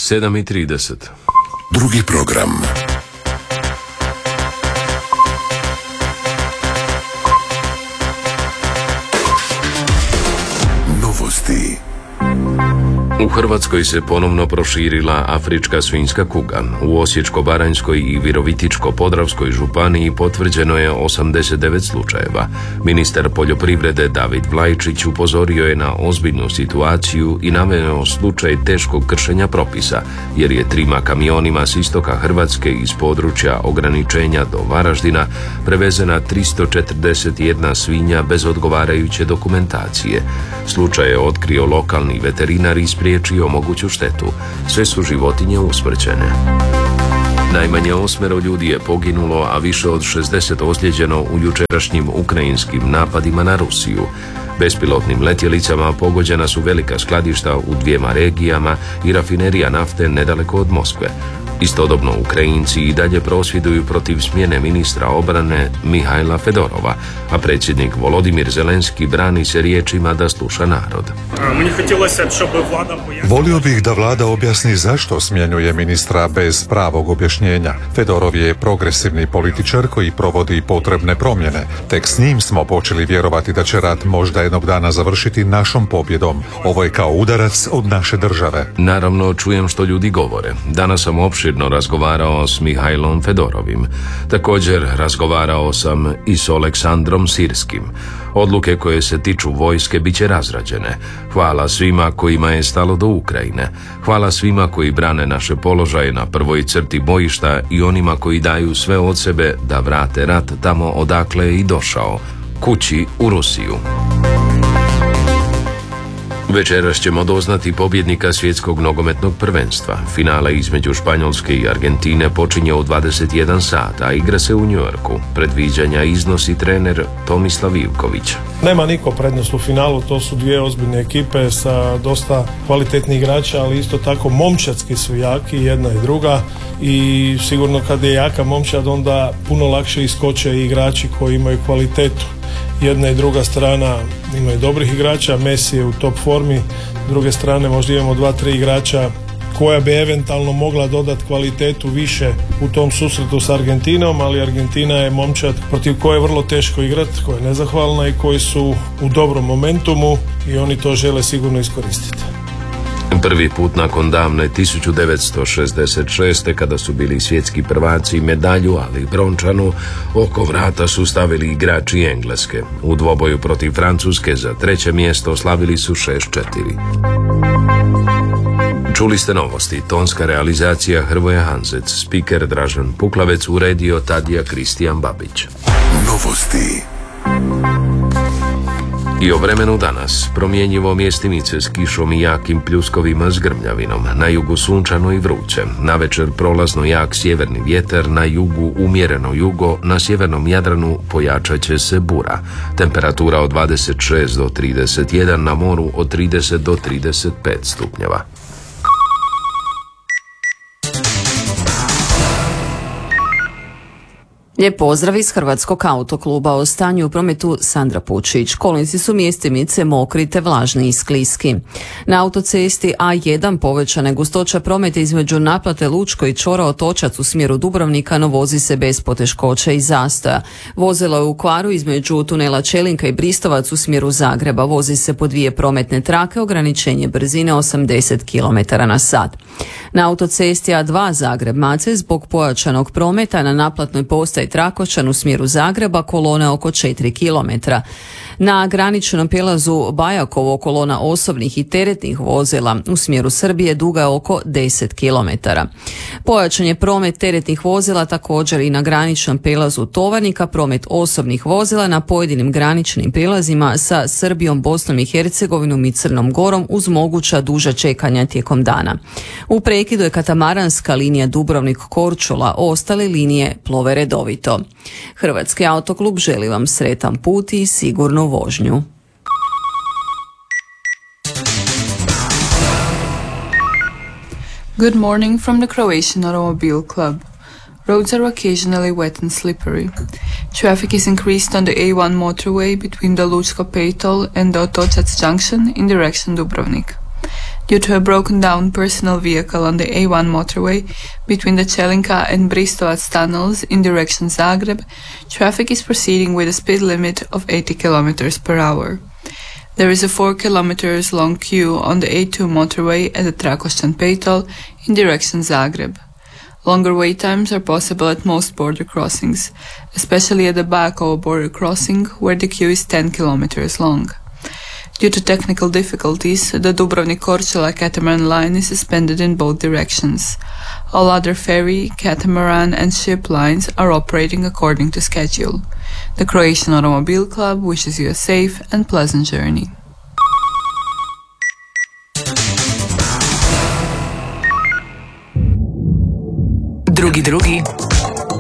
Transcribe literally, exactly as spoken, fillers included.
sedam i trideset. Drugi program. Novosti. U Hrvatskoj se ponovno proširila afrička svinjska kuga. U Osječko-baranjskoj i Virovitičko-podravskoj županiji potvrđeno je osamdeset devet slučajeva. Ministar poljoprivrede David Vlajčić upozorio je na ozbiljnu situaciju i naveo slučaj teškog kršenja propisa, jer je trima kamionima s istoka Hrvatske iz područja ograničenja do Varaždina prevezena tristo četrdeset jedna svinja bez odgovarajuće dokumentacije. Slučaj je otkrio lokalni veterinar i spriječio moguću štetu. Sve su životinje usmrćene. Najmanje osmero ljudi je poginulo, a više od šezdeset ozlijeđeno u jučerašnjim ukrajinskim napadima na Rusiju. Bespilotnim letjelicama pogođena su velika skladišta u dvijema regijama i rafinerija nafte nedaleko od Moskve. Istodobno Ukrajinci i dalje prosvjeduju protiv smjene ministra obrane Mihajla Fedorova, a predsjednik Volodimir Zelenski brani se riječima da sluša narod. Volio bih da vlada objasni zašto smjenjuje ministra bez pravog objašnjenja. Fedorov je progresivni političar koji provodi potrebne promjene. Tek s njim smo počeli vjerovati da će rat možda jednog dana završiti našom pobjedom. Ovo je kao udarac od naše države. Naravno, čujem što ljudi govore. Danas sam opširno razgovarao s Mihajlom Fedorovim. Također razgovarao sam i s Oleksandrom Sirskim. Odluke koje se tiču vojske bit će razrađene. Hvala svima kojima je stalo do Ukrajine. Hvala svima koji brane naše položaje na prvoj crti bojišta i onima koji daju sve od sebe da vrate rat tamo odakle je i došao, kući u Rusiju. Večeras ćemo doznati pobjednika svjetskog nogometnog prvenstva. Finale između Španjolske i Argentine počinje u dvadeset jedan sat, a igra se u New Yorku. Predviđanja iznosi trener Tomislav Ivković. Nema niko prednost u finalu, to su dvije ozbiljne ekipe sa dosta kvalitetnih igrača, ali isto tako momčadski su jaki, jedna i druga, i sigurno kad je jaka momčad onda puno lakše iskoče i igrači koji imaju kvalitetu. Jedna i druga strana imaju dobrih igrača, Messi je u top formi, s druge strane možda imamo dva, tri igrača koja bi eventualno mogla dodati kvalitetu više u tom susretu s Argentinom, ali Argentina je momčad protiv koje je vrlo teško igrati, koja je nezahvalna i koji su u dobrom momentumu i oni to žele sigurno iskoristiti. Prvi put nakon davne tisuću devetsto šezdeset šeste. kada su bili svjetski prvaci, medalju, ali i brončanu, oko vrata su stavili igrači Engleske. U dvoboju protiv Francuske za treće mjesto slavili su šest četiri. Čuli ste novosti, tonska realizacija Hrvoje Hanzec, spiker Dražen Puklavec, uredio Tadija Kristijan Babić. Novosti. I o vremenu danas, promjenjivo mjestimice s kišom i jakim pljuskovima s grmljavinom, na jugu sunčano i vruće, navečer prolazno jak sjeverni vjetar, na jugu umjereno jugo, na sjevernom Jadranu pojačat će se bura. Temperatura od dvadeset šest do trideset jedan, na moru od trideset do trideset pet stupnjeva. Lijep pozdrav iz Hrvatskog autokluba. O stanju u prometu Sandra Pučić. Kolnici su mjestimice mokri te vlažni i skliski. Na autocesti A jedan povećana je gustoća prometa između naplate Lučko i čvora Otočac u smjeru Dubrovnika, no vozi se bez poteškoća i zastoja. Vozilo je u kvaru između tunela Čelinka i Bristovac u smjeru Zagreba. Vozi se po dvije prometne trake, ograničenje brzine osamdeset kilometara na sat. Na autocesti A dva Zagreb-Macelj zbog pojačanog prometa na naplatnoj postaji Trakošćan u smjeru Zagreba kolona oko četiri kilometra. Na graničnom prijelazu Bajakovo kolona osobnih i teretnih vozila u smjeru Srbije duga je oko deset kilometara. Pojačan je promet teretnih vozila također i na graničnom prijelazu Tovarnika, promet osobnih vozila na pojedinim graničnim prijelazima sa Srbijom, Bosnom i Hercegovinom i Crnom Gorom uz moguća duža čekanja tijekom dana. U prekidu je katamaranska linija Dubrovnik-Korčula, ostale linije plove redovito. Hrvatski autoklub želi vam sretan put i sigurnu vožnju. Good morning from the Croatian Automobile Club. Roads are occasionally wet and slippery. Traffic is increased on the A one motorway between the Lučko Pejtol and the Otočac junction in direction Dubrovnik. Due to a broken down personal vehicle on the A one motorway between the Čelinka and Bristovac tunnels in direction Zagreb, traffic is proceeding with a speed limit of eighty kilometers per hour. There is a four kilometers long queue on the A two motorway at the Trakošćan Petol in direction Zagreb. Longer wait times are possible at most border crossings, especially at the Bakovo border crossing where the queue is ten kilometers long. Due to technical difficulties, the Dubrovnik-Korčula catamaran line is suspended in both directions. All other ferry, catamaran and ship lines are operating according to schedule. The Croatian Automobil Club wishes you a safe and pleasant journey. Drugi drugi